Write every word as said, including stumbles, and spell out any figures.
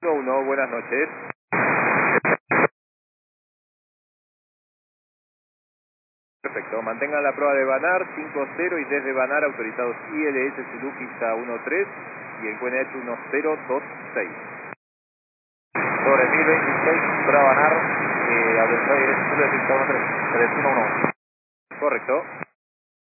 uno, buenas noches. Perfecto, mantengan la prueba de Banar cinco cero y desde Banar autorizados I L S Zulu pista uno tres y el Q N H uno cero dos seis. Sobre mil veintiséis, prueba Banar, eh, autorizado I L S Zulu pista uno tres, tres uno uno. Correcto.